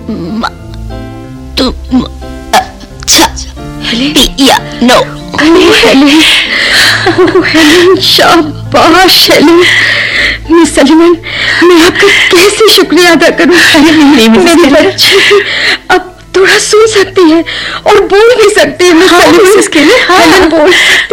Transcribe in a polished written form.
तुम अच्छा या नो? हेलेन, शाबाश हेलेन। मिस सलीमन, मैं आपका कैसे शुक्रिया अदा करूं? मेरी बच्ची अब थोड़ा सुन सकती है और बोल भी सकती है। मिस सलीमन, हेलेन बोल सकती